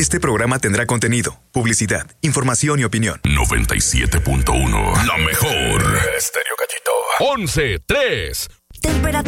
Este programa tendrá contenido, publicidad, información y opinión. 97.1, la mejor. Estéreo Gallito. 11-3. Temperatura